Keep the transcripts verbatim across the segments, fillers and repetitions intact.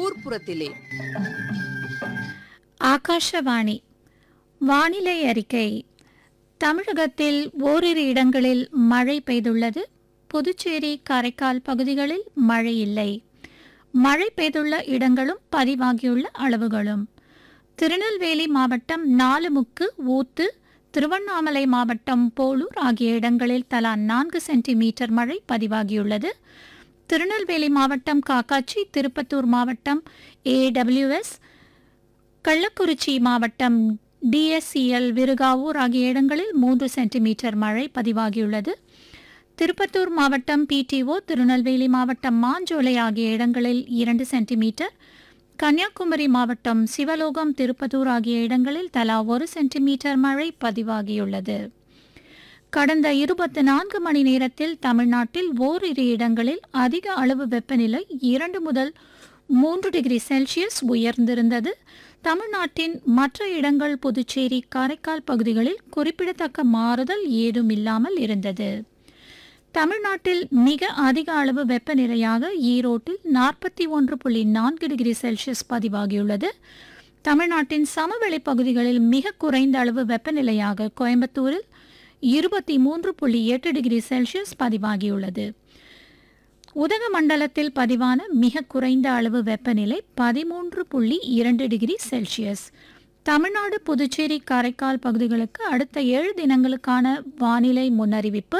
ஊர்ப்புறத்திலே. ஆகாஷவாணி வானிலை அறிக்கை. தமிழகத்தில் ஓரிரு இடங்களில் மழை பெய்துள்ளது. புதுச்சேரி, காரைக்கால் பகுதிகளில் மழை இல்லை. மழை பெய்துள்ள இடங்களும் பதிவாகியுள்ள அளவுகளும்: திருநெல்வேலி மாவட்டம் நாலுமுக்கு, ஊத்து, திருவண்ணாமலை மாவட்டம் போலூர் ஆகிய இடங்களில் தலா நான்கு சென்டிமீட்டர் மழை பதிவாகியுள்ளது. திருநெல்வேலி மாவட்டம் காக்காட்சி, திருப்பத்தூர் மாவட்டம் ஏடபிள்யூஎஸ், கள்ளக்குறிச்சி மாவட்டம் டிஎஸ்சிஎல், விருகாவூர் ஆகிய இடங்களில் மூன்று சென்டிமீட்டர் மழை பதிவாகியுள்ளது. திருப்பத்தூர் மாவட்டம் பிடிஓ, திருநெல்வேலி மாவட்டம் மாஞ்சோலை ஆகிய இடங்களில் இரண்டு சென்டிமீட்டர், கன்னியாகுமரி மாவட்டம் சிவலோகம், திருப்பத்தூர் ஆகிய இடங்களில் தலா ஒரு சென்டிமீட்டர் மழை பதிவாகியுள்ளது. கடந்த இருபத்தி நான்கு மணி நேரத்தில் தமிழ்நாட்டில் ஓரிரு இடங்களில் அதிக அளவு வெப்பநிலை இரண்டு முதல் மூன்று டிகிரி செல்சியஸ் உயர்ந்திருந்தது. தமிழ்நாட்டின் மற்ற இடங்கள், புதுச்சேரி, காரைக்கால் பகுதிகளில் குறிப்பிடத்தக்க மாறுதல் ஏதும் இல்லாமல் இருந்தது. தமிழ்நாட்டில் மிக அதிக அளவு வெப்பநிலையாக ஈரோட்டில் நாற்பத்தி ஒன்று புள்ளி நான்கு டிகிரி செல்சியஸ் பதிவாகியுள்ளது. தமிழ்நாட்டின் சமவெளி பகுதிகளில் மிக குறைந்த அளவு வெப்பநிலையாக கோயம்புத்தூரில் இருபத்தி மூன்று புள்ளி எட்டு டிகிரி செல்சியஸ் பதிவாகியுள்ளது. உதகமண்டலத்தில் பதிவான மிக குறைந்த அளவு வெப்பநிலை பதிமூன்று புள்ளி இரண்டு டிகிரி செல்சியஸ். தமிழ்நாடு, புதுச்சேரி, காரைக்கால் பகுதிகளுக்கு அடுத்த ஏழு தினங்களுக்கான வானிலை முன்னறிவிப்பு: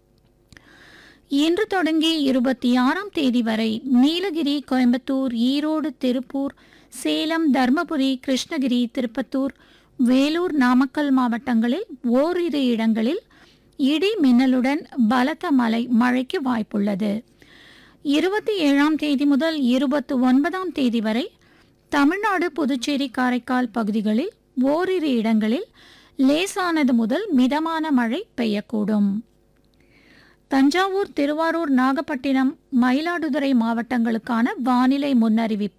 இன்று தொடங்கி இருபத்தி ஆறாம் தேதி வரை நீலகிரி, கோயம்புத்தூர், ஈரோடு, திருப்பூர், சேலம், தர்மபுரி, கிருஷ்ணகிரி, திருப்பத்தூர், வேலூர், நாமக்கல் மாவட்டங்களில் ஓரிரு இடங்களில் இடி மின்னலுடன் பலத்த மழை மழைக்கு வாய்ப்புள்ளது. இருபத்தி ஏழாம் தேதி முதல் இருபத்தி ஒன்பதாம் தேதி வரை தமிழ்நாடு, புதுச்சேரி, காரைக்கால் பகுதிகளில் ஓரிரு இடங்களில் லேசானது முதல் மிதமான மழை பெய்யக்கூடும். தஞ்சாவூர், திருவாரூர், நாகப்பட்டினம், மயிலாடுதுறை மாவட்டங்களுக்கான வானிலை முன்னறிவிப்பு: